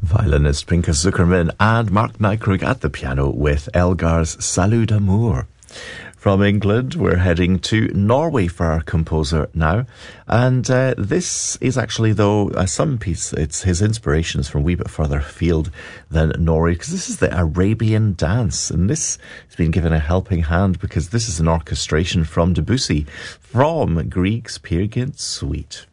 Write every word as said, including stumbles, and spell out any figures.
Violinist Pinchas Zuckerman and Mark Nykrug at the piano with Elgar's Salut d'Amour. From England, we're heading to Norway for our composer now. And uh, this is actually, though, uh, some piece, it's his inspirations from a wee bit further afield than Norway, because this is the Arabian Dance. And this has been given a helping hand because this is an orchestration from Debussy from Grieg's Peer Gynt Suite.